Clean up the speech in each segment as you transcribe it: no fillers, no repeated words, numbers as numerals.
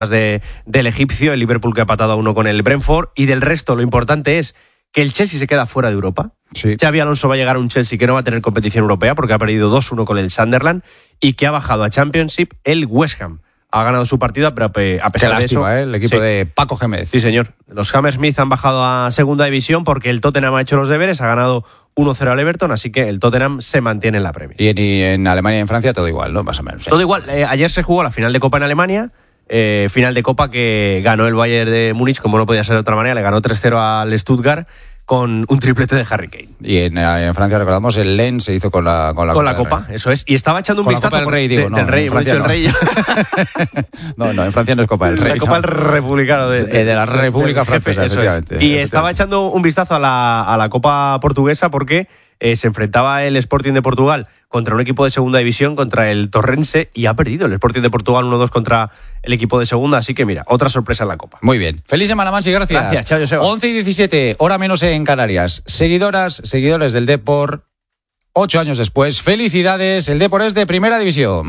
del egipcio, el Liverpool que ha empatado a 1 con el Brentford, y del resto lo importante es que el Chelsea se queda fuera de Europa. Sí. Xabi Alonso va a llegar a un Chelsea que no va a tener competición europea porque ha perdido 2-1 con el Sunderland y que ha bajado a Championship el West Ham. Ha ganado su partido, pero a pesar Qué lástima, de eso... el equipo de Paco Gémez. Sí, señor. Los Hammersmith han bajado a segunda división porque el Tottenham ha hecho los deberes, ha ganado 1-0 al Everton, así que el Tottenham se mantiene en la Premier. Y en Alemania y en Francia todo igual, ¿no? Más o menos. Sí. Todo igual. Ayer se jugó la final de Copa en Alemania, final de Copa que ganó el Bayern de Múnich, como no podía ser de otra manera, le ganó 3-0 al Stuttgart con un triplete de Harry Kane. Y en Francia, recordamos, el Lens se hizo con la Copa, eso es. Y estaba echando un con vistazo... La Copa del Rey, digo, del Rey, hemos dicho el Rey. No, en Francia no es Copa del Rey. La Copa del Republicano. De la República Francesa, efectivamente. Y estaba echando un vistazo a la Copa Portuguesa porque se enfrentaba el Sporting de Portugal contra un equipo de segunda división, contra el Torrense, y ha perdido el Sporting de Portugal 1-2 contra el equipo de segunda, así que mira, otra sorpresa en la Copa. Muy bien. Feliz semana, Mansi, gracias. Gracias, chao, Joseba. 11:17, hora menos en Canarias. Seguidores del Depor, 8 años después, felicidades, el Depor es de primera división.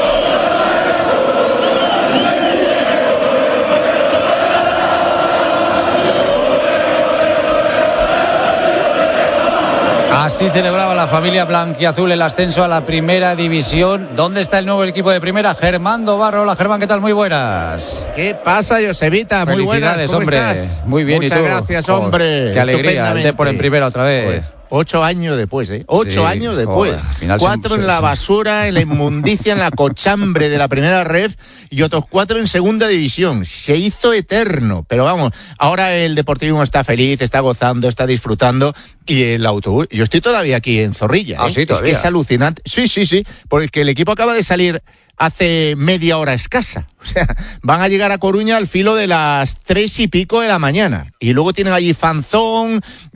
Así celebraba la familia blanquiazul el ascenso a la primera división. ¿Dónde está el nuevo equipo de primera? Germán Dobarro. Hola, Germán, ¿qué tal? Muy buenas. ¿Qué pasa, Josebita? Muy buenas, ¿cómo hombre. estás? Muy bien, Muchas ¿y tú? gracias, hombre. Qué alegría, el Depor en primera otra vez. 8 años después, ¿eh? 8 años después. Joder, 4 en la basura, en la inmundicia, en la cochambre de la primera ref y otros 4 en segunda división. Se hizo eterno. Pero vamos, ahora el Deportivo está feliz, está gozando, está disfrutando. Y el autobús, yo estoy todavía aquí en Zorrilla, ¿eh? Ah, sí, todavía. Es que es alucinante. Sí, porque el equipo acaba de salir hace media hora escasa. O sea, van a llegar a Coruña al filo de las 3 y pico de la mañana. Y luego tienen allí Fanzón,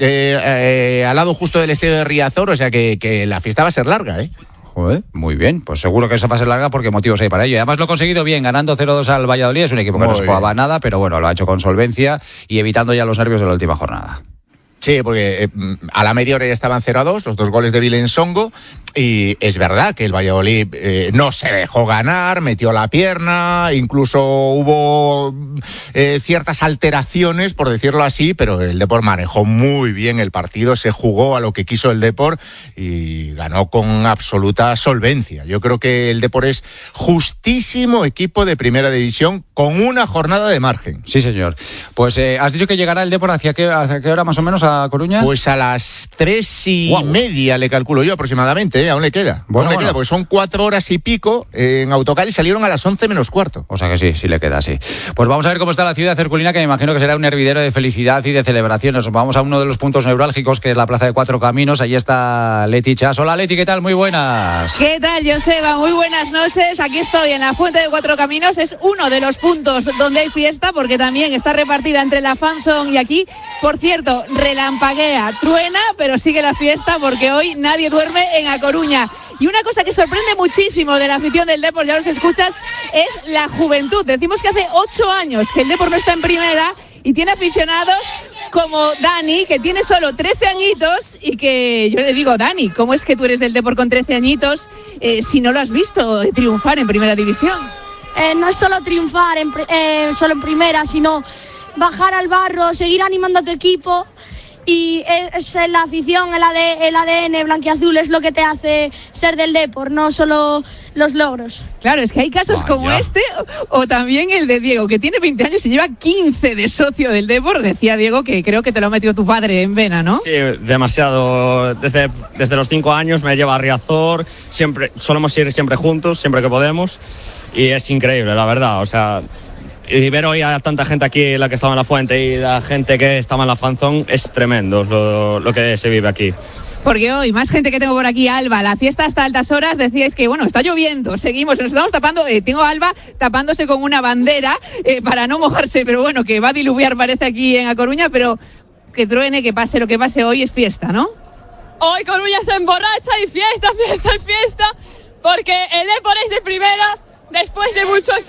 al lado justo del estadio de Riazor. O sea que la fiesta va a ser larga, ¿eh? Joder, muy bien, pues seguro que esa va a ser larga porque motivos hay para ello. Y además lo ha conseguido bien, ganando 0-2 al Valladolid. Es un equipo que no se jugaba nada, pero bueno, lo ha hecho con solvencia y evitando ya los nervios de la última jornada. Sí, porque a la media hora ya estaban 0-2, los 2 goles de Vilén Songo, y es verdad que el Valladolid no se dejó ganar, metió la pierna, incluso hubo ciertas alteraciones, por decirlo así, pero el Depor manejó muy bien el partido, se jugó a lo que quiso el Depor y ganó con absoluta solvencia. Yo creo que el Depor es justísimo equipo de primera división con una jornada de margen. Sí, señor. Pues has dicho que llegará el Depor hacia qué hora más o menos a Coruña. Pues a las 3:30 le calculo yo aproximadamente, ¿eh? Aún le queda. Bueno. Queda, porque son 4 horas y pico en autocar y salieron a las 11 menos cuarto. O sea que sí le queda, sí. Pues vamos a ver cómo está la ciudad herculina, que me imagino que será un hervidero de felicidad y de celebraciones. Vamos a uno de los puntos neurálgicos, que es la Plaza de Cuatro Caminos. Allí está Leti Chas. Hola, Leti, ¿qué tal? Muy buenas. ¿Qué tal, Joseba? Muy buenas noches. Aquí estoy en la Fuente de Cuatro Caminos. Es uno de los puntos donde hay fiesta, porque también está repartida entre la Fanzone y aquí. Por cierto, relampaguea, truena, pero sigue la fiesta porque hoy nadie duerme en A Coruña. Y una cosa que sorprende muchísimo de la afición del Depor, ya los escuchas, es la juventud. Decimos que hace 8 años que el Depor no está en primera y tiene aficionados como Dani, que tiene solo 13 añitos y que yo le digo, Dani, ¿cómo es que tú eres del Depor con 13 añitos si no lo has visto triunfar en primera división? No es solo triunfar solo en primera, sino bajar al barro, seguir animando a tu equipo. Y es la afición, el ADN blanquiazul es lo que te hace ser del Depor, no solo los logros. Claro, es que hay casos como este, o también el de Diego, que tiene 20 años y lleva 15 de socio del Depor. Decía Diego que creo que te lo ha metido tu padre en vena, ¿no? Sí, demasiado. Desde los 5 años me lleva a Riazor, solemos ir siempre juntos, siempre que podemos, y es increíble, la verdad, o sea... Y ver hoy a tanta gente aquí, la que estaba en la Fuente y la gente que estaba en la Fanzone, es tremendo lo que se vive aquí. Porque hoy, más gente que tengo por aquí, Alba, la fiesta hasta altas horas, decíais que, bueno, está lloviendo, seguimos, nos estamos tapando, tengo a Alba tapándose con una bandera para no mojarse, pero bueno, que va a diluviar parece aquí en A Coruña, pero que truene, que pase lo que pase, hoy es fiesta, ¿no? Hoy Coruña se emborracha y fiesta, porque el Depor es de primera. Después de muchos años, 8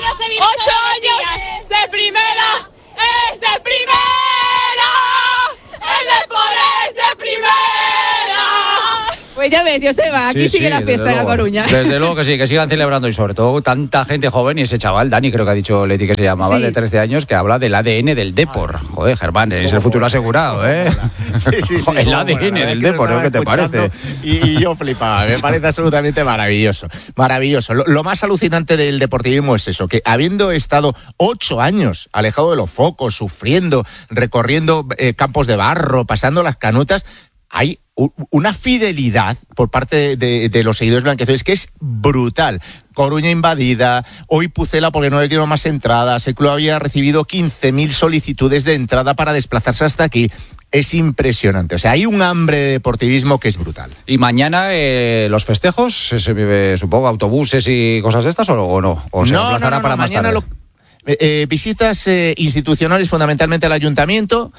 años de primera, es de primera, el Depor es de primera. Pues ya ves, Joseba, aquí sigue la fiesta en La Coruña. Desde luego que sí, que sigan celebrando y sobre todo tanta gente joven y ese chaval, Dani, creo que ha dicho Leti que se llamaba, de 13 años, que habla del ADN del Depor. Joder, Germán, es el futuro asegurado, ¿eh? Sí. El ADN del Depor, ¿qué te parece? Y yo flipaba, me parece absolutamente maravilloso. Maravilloso. Lo más alucinante del deportivismo es eso, que habiendo estado 8 años alejado de los focos, sufriendo, recorriendo campos de barro, pasando las canutas, hay una fidelidad por parte de los seguidores blanquiazules que es brutal. Coruña invadida, hoy Pucela porque no les dieron más entradas, el club había recibido 15.000 solicitudes de entrada para desplazarse hasta aquí. Es impresionante, o sea, hay un hambre de deportivismo que es brutal. ¿Y mañana los festejos? Supongo, autobuses y cosas de estas o no? ¿O se aplazará para más tarde? Visitas institucionales fundamentalmente al ayuntamiento.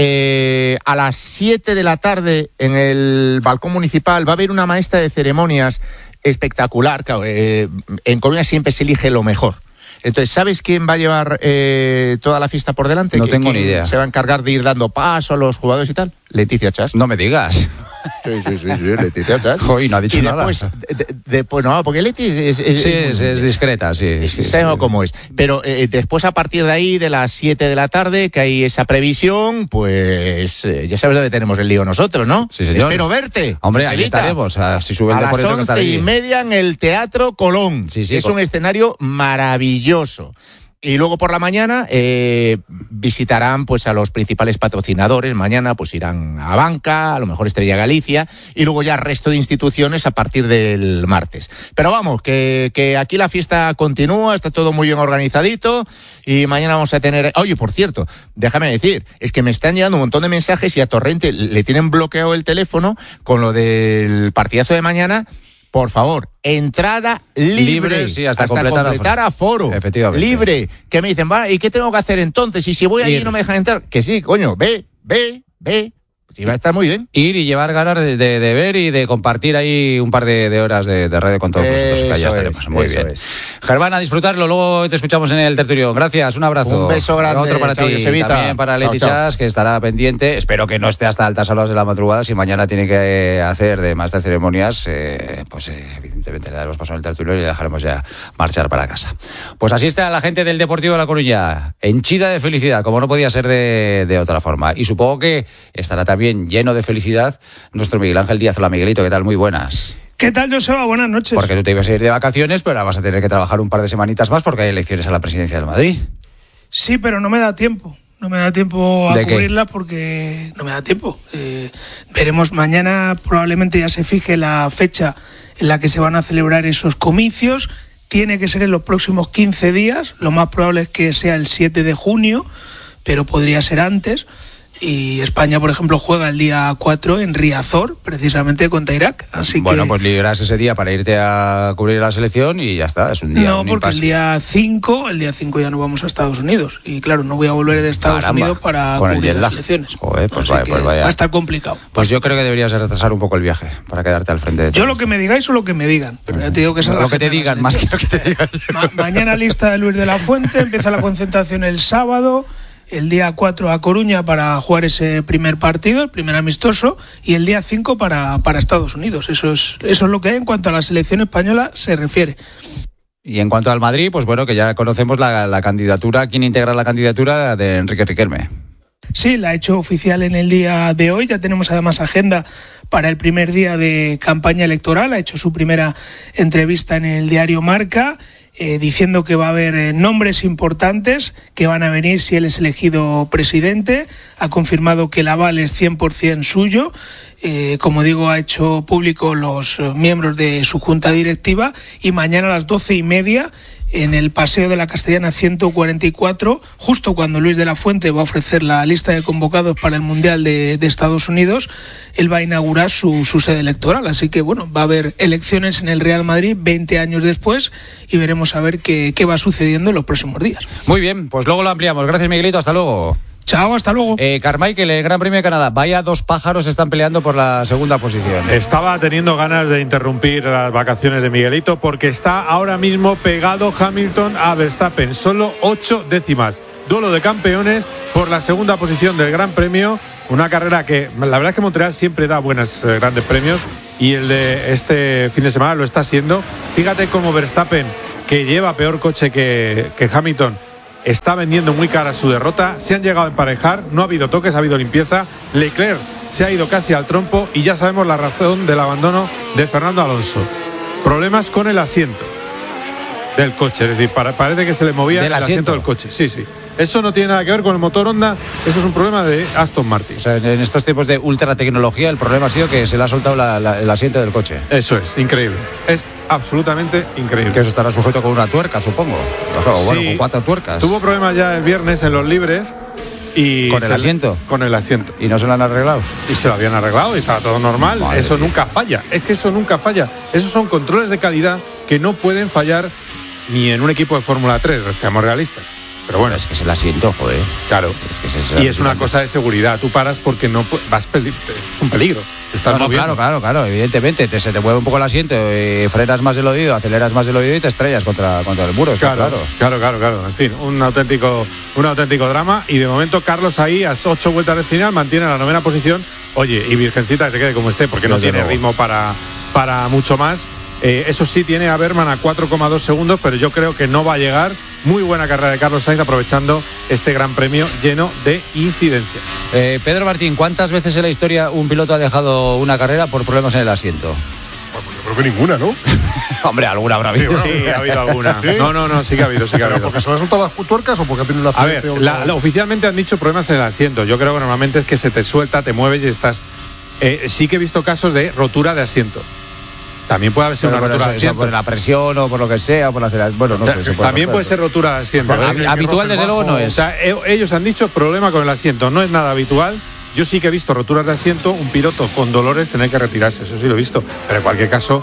A las 7 de la tarde en el balcón municipal va a haber una maestra de ceremonias espectacular. Claro, en Coruña siempre se elige lo mejor. Entonces, ¿sabes quién va a llevar toda la fiesta por delante? No tengo ni idea. ¿Se va a encargar de ir dando paso a los jugadores y tal? Leticia Chas. No me digas. Sí, Leticia Chas. Joder, no ha dicho y nada. Después no, porque Leti es discreta, sí. Sabemos cómo es. Pero después, a partir de ahí, de las 7 de la tarde, que hay esa previsión, pues ya sabes dónde tenemos el lío nosotros, ¿no? Sí, señor. Espero verte. Hombre, ahí estaremos. Si sube el a las Depor, 11:30 en el Teatro Colón. Sí, es un escenario maravilloso. Y luego por la mañana visitarán pues a los principales patrocinadores. Mañana pues irán a Banca, a lo mejor Estrella Galicia, y luego ya resto de instituciones a partir del martes. Pero vamos, que aquí la fiesta continúa, está todo muy bien organizadito y mañana vamos a tener... Oye, por cierto, déjame decir, es que me están llegando un montón de mensajes y a Torrente le tienen bloqueado el teléfono con lo del partidazo de mañana. Por favor, entrada libre sí, hasta completar aforo. Efectivamente. Libre. Que me dicen, ¿y qué tengo que hacer entonces? Y si voy allí y no me dejan entrar. Que sí, coño, ve. Sí, va a estar muy bien. Ir y llevar ganas de ver y de compartir ahí un par de horas de radio con todos vosotros, que allá estaremos. Muy bien. Germán, a disfrutarlo, luego te escuchamos en el tertulión. Gracias, un abrazo. Un beso grande. Otro para ti, Josevita. también para Leti Chas, que estará pendiente. Espero que no esté hasta altas horas de la madrugada. Si mañana tiene que hacer de más de ceremonias, evidentemente le daremos paso en el tertulión y le dejaremos ya marchar para casa. Pues así está la gente del Deportivo de La Coruña, henchida de felicidad, como no podía ser de otra forma. Y supongo que estará también lleno de felicidad nuestro Miguel Ángel Díaz. Hola, Miguelito, ¿qué tal? Muy buenas. ¿Qué tal, Joseba? Buenas noches. Porque tú te ibas a ir de vacaciones, pero ahora vas a tener que trabajar un par de semanitas más porque hay elecciones a la presidencia del Madrid. Sí, pero no me da tiempo. No me da tiempo a cubrirla porque no me da tiempo. Veremos mañana, probablemente ya se fije la fecha en la que se van a celebrar esos comicios. Tiene que ser en los próximos 15 días. Lo más probable es que sea el 7 de junio, pero podría ser antes. Y España, por ejemplo, juega el día 4 en Riazor, precisamente contra Irak. Así bueno, que... pues libras ese día para irte a cubrir la selección y ya está, es un día. No, porque el día 5 ya no vamos a Estados Unidos. Y claro, no voy a volver de Estados Unidos para cubrir las selecciones. Joder, pues vaya. Va a estar complicado. Pues yo creo que deberías retrasar un poco el viaje para quedarte al frente de todos. Yo lo que me digáis o lo que me digan. Pero ya te digo que lo que te digan, más que lo que te digan. Mañana lista de Luis de la Fuente, empieza la concentración el sábado. El día 4 a Coruña para jugar ese primer partido, el primer amistoso, y el día 5 para Estados Unidos. Eso es lo que hay en cuanto a la selección española se refiere. Y en cuanto al Madrid, pues bueno, que ya conocemos la candidatura, quién integra la candidatura de Enrique Riquelme. Sí, la ha hecho oficial en el día de hoy. Ya tenemos además agenda para el primer día de campaña electoral. Ha hecho su primera entrevista en el diario Marca, diciendo que va a haber nombres importantes que van a venir si él es elegido presidente. Ha confirmado que el aval es 100% suyo. Como digo, ha hecho público los miembros de su junta directiva, y mañana a las 12:30 en el Paseo de la Castellana 144, justo cuando Luis de la Fuente va a ofrecer la lista de convocados para el Mundial de Estados Unidos, él va a inaugurar su sede electoral. Así que bueno, va a haber elecciones en el Real Madrid 20 años después y veremos a ver qué va sucediendo en los próximos días. Muy bien, pues luego lo ampliamos. Gracias, Miguelito, hasta luego. Chao, hasta luego. Carmichael, el Gran Premio de Canadá. Vaya dos pájaros están peleando por la segunda posición. Estaba teniendo ganas de interrumpir las vacaciones de Miguelito porque está ahora mismo pegado Hamilton a Verstappen. Solo 8 décimas. Duelo de campeones por la segunda posición del Gran Premio. Una carrera que la verdad es que Montreal siempre da buenos grandes premios. y el de este fin de semana lo está siendo. Fíjate cómo Verstappen, que lleva peor coche que Hamilton, está vendiendo muy cara su derrota. Se han llegado a emparejar, no ha habido toques, ha habido limpieza. Leclerc se ha ido casi al trompo y ya sabemos la razón del abandono de Fernando Alonso. Problemas con el asiento del coche, es decir, parece que se le movía el asiento del coche. Sí. Eso no tiene nada que ver con el motor Honda, eso es un problema de Aston Martin. O sea, en estos tiempos de ultra tecnología, el problema ha sido que se le ha soltado el asiento del coche. Eso es, increíble. Es absolutamente increíble. Que eso estará sujeto con una tuerca, supongo. O bueno, con 4 tuercas. Tuvo problemas ya el viernes en los libres. Y ¿Con el asiento? Con el asiento. ¿Y no se lo han arreglado? Y se lo habían arreglado y estaba todo normal. Madre eso mía. Nunca falla. Es que eso nunca falla. Esos son controles de calidad que no pueden fallar ni en un equipo de Fórmula 3, seamos realistas. Pero bueno. Es que es el asiento, joder. Claro. Y es una cosa de seguridad. Tú paras porque no vas es un peligro. Claro, evidentemente. Se te mueve un poco el asiento, frenas más el oído, aceleras más el oído y te estrellas contra el muro. Claro. En fin, un auténtico drama. Y de momento Carlos ahí, a 8 vueltas del final, mantiene la 9ª posición. Oye, y Virgencita que se quede como esté, porque no tiene ritmo para mucho más. Eso sí, tiene a Berman a 4,2 segundos, pero yo creo que no va a llegar. Muy buena carrera de Carlos Sainz, aprovechando este gran premio lleno de incidencias. Pedro Martín, ¿cuántas veces en la historia un piloto ha dejado una carrera por problemas en el asiento? Bueno, pues yo creo que ninguna, ¿no? Hombre, alguna habrá habido. Sí, ha habido alguna. ¿Sí? No, sí que ha habido. ¿Porque se le han soltado las tuercas o porque ha tenido una accidente? A ver, oficialmente han dicho problemas en el asiento. Yo creo que normalmente es que se te suelta, te mueves y estás... sí que he visto casos de rotura de asiento. También puede haber sido una rotura de asiento. Por la presión o por lo que sea, o por la... Bueno, no sé. También puede ser rotura de asiento. Habitual, desde luego, no es. O sea, ellos han dicho problema con el asiento. No es nada habitual. Yo sí que he visto roturas de asiento, un piloto con dolores tener que retirarse. Eso sí lo he visto. Pero en cualquier caso,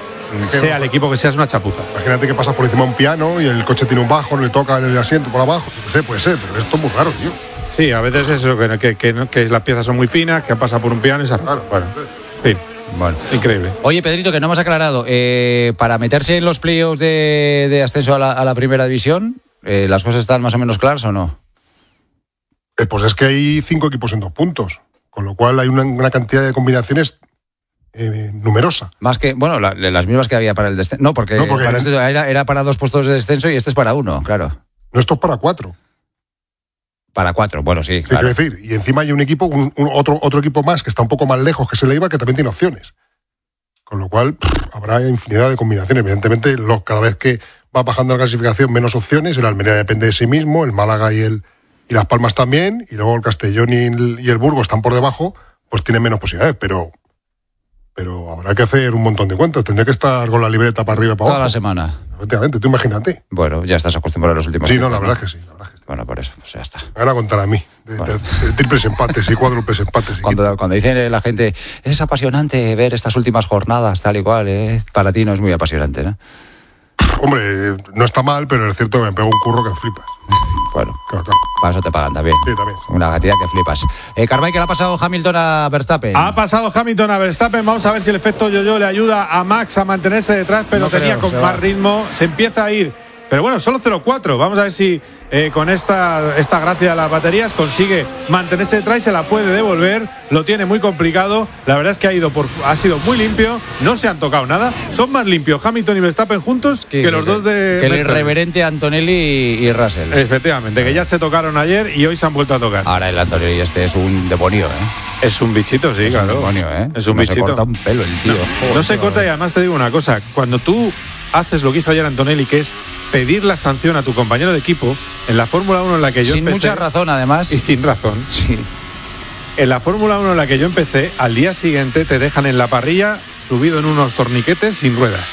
sea el equipo que sea, es una chapuza. Imagínate que pasas por encima de un piano y el coche tiene un bajo, no le toca el asiento por abajo. No sé, puede ser, pero esto es muy raro, tío. Sí, a veces es eso, que las piezas son muy finas, que han pasado por un piano y se... Claro. Bueno, en fin. Bueno, increíble. Oye, Pedrito, que no hemos aclarado, para meterse en los playoffs de ascenso a la primera división, ¿las cosas están más o menos claras o no? Pues es que hay 5 equipos en 2 puntos, con lo cual hay una cantidad de combinaciones numerosa. Más que, bueno, las mismas que había para el descenso. No, porque para este era para 2 puestos de descenso y este es para 1, claro. No, esto es para 4. Para 4, bueno, sí, claro. Quiero decir, y encima hay un equipo, otro equipo más que está un poco más lejos, que es el Eibar, que también tiene opciones. Con lo cual, habrá infinidad de combinaciones. Evidentemente, cada vez que va bajando la clasificación, menos opciones. El Almería depende de sí mismo, el Málaga y Las Palmas también, y luego el Castellón y el Burgos están por debajo, pues tienen menos posibilidades, pero habrá que hacer un montón de cuentas. Tendré que estar con la libreta para arriba y para abajo. Toda la semana. Efectivamente, tú imagínate. Bueno, ya estás acostumbrado a los últimos tiempos. Sí, no, la verdad es que sí. Bueno, por eso, pues ya está. Me van a contar a mí, de triples empates y cuádruples empates. Cuando dice la gente, es apasionante ver estas últimas jornadas, tal y cual, para ti no es muy apasionante, ¿no? Hombre, no está mal, pero es cierto que me pego un curro que flipas. Bueno, claro. Para eso te pagan también. Sí, también. Una cantidad que flipas. Carvay, ¿qué le ha pasado Hamilton a Verstappen? Ha pasado Hamilton a Verstappen. Vamos a ver si el efecto yo-yo le ayuda a Max a mantenerse detrás, pero tenía con más ritmo. Se empieza a ir. Pero bueno, solo 0,4. Vamos a ver si con esta gracia de las baterías consigue mantenerse detrás y se la puede devolver. Lo tiene muy complicado. La verdad es que ha sido muy limpio. No se han tocado nada. Son más limpios Hamilton y Verstappen juntos que los dos de... Que el irreverente Antonelli y Russell. Efectivamente, que ya se tocaron ayer y hoy se han vuelto a tocar. Ahora el Antonelli es un demonio, Es un bichito, sí, claro. Es un demonio, Es un bichito. Se corta un pelo el tío. No se corta, y además te digo una cosa. Cuando tú haces lo que hizo ayer Antonelli, que es pedir la sanción a tu compañero de equipo, en la Fórmula 1 en la que yo empecé... Sin mucha razón, además. Y sin razón. Sí. En la Fórmula 1 en la que yo empecé, al día siguiente te dejan en la parrilla subido en unos torniquetes sin ruedas.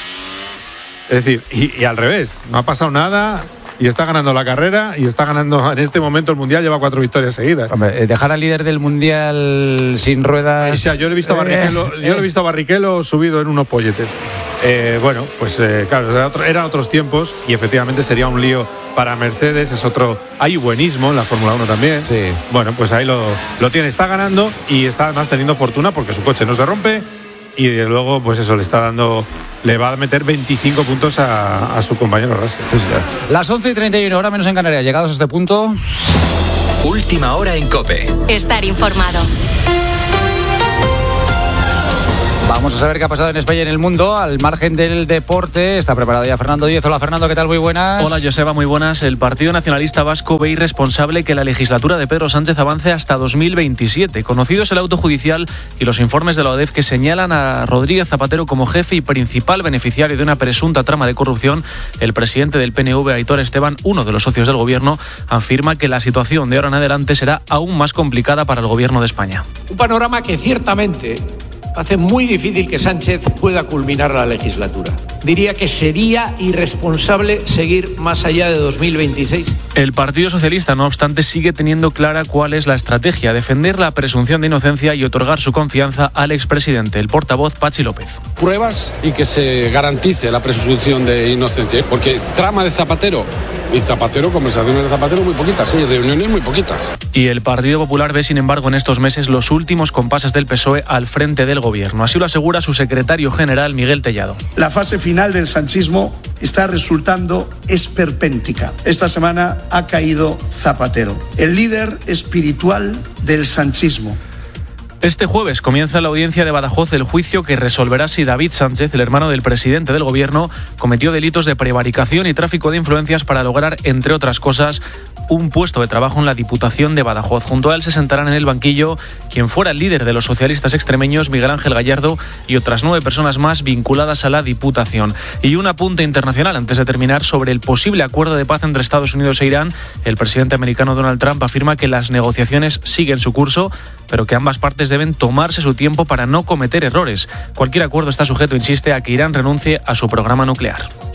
Es decir, y al revés, no ha pasado nada... Y está ganando la carrera y está ganando en este momento el Mundial, lleva 4 victorias seguidas. Hombre, dejar al líder del Mundial sin ruedas... O sea, yo le he visto a Barrichello subido en unos polletes. Bueno, pues claro, eran otros tiempos y efectivamente sería un lío para Mercedes. Hay buenismo en la Fórmula 1 también. Sí. Bueno, pues ahí lo tiene, está ganando y está además teniendo fortuna porque su coche no se rompe. Y de luego, pues eso, le va a meter 25 puntos a su compañero Russell. Sí, señor. Las 11:31, hora menos en Canarias. Llegados a este punto... Última hora en COPE. Estar informado. Vamos a saber qué ha pasado en España y en el mundo. Al margen del deporte, está preparado ya Fernando Díez. Hola Fernando, ¿qué tal? Muy buenas. Hola Joseba, muy buenas. El Partido Nacionalista Vasco ve irresponsable que la legislatura de Pedro Sánchez avance hasta 2027. Conocido es el auto judicial y los informes de la ODEF que señalan a Rodríguez Zapatero como jefe y principal beneficiario de una presunta trama de corrupción. El presidente del PNV, Aitor Esteban, uno de los socios del gobierno, afirma que la situación de ahora en adelante será aún más complicada para el gobierno de España. Un panorama que ciertamente hace muy difícil que Sánchez pueda culminar la legislatura. Diría que sería irresponsable seguir más allá de 2026. El Partido Socialista, no obstante, sigue teniendo clara cuál es la estrategia: defender la presunción de inocencia y otorgar su confianza al expresidente. El portavoz Patxi López. Pruebas y que se garantice la presunción de inocencia, porque trama de Zapatero y Zapatero, conversaciones de Zapatero muy poquitas, sí, reuniones muy poquitas. Y el Partido Popular ve, sin embargo, en estos meses los últimos compases del PSOE al frente del gobierno. Así lo asegura su secretario general, Miguel Tellado. La fase final del sanchismo está resultando esperpéntica. Esta semana ha caído Zapatero, el líder espiritual del sanchismo. Este jueves comienza la audiencia de Badajoz el juicio que resolverá si David Sánchez, el hermano del presidente del gobierno, cometió delitos de prevaricación y tráfico de influencias para lograr, entre otras cosas, un puesto de trabajo en la Diputación de Badajoz. Junto a él se sentarán en el banquillo quien fuera el líder de los socialistas extremeños, Miguel Ángel Gallardo, y otras 9 personas más vinculadas a la Diputación. Y un apunte internacional antes de terminar sobre el posible acuerdo de paz entre Estados Unidos e Irán. El presidente americano Donald Trump afirma que las negociaciones siguen su curso, pero que ambas partes deben tomarse su tiempo para no cometer errores. Cualquier acuerdo está sujeto, insiste, a que Irán renuncie a su programa nuclear.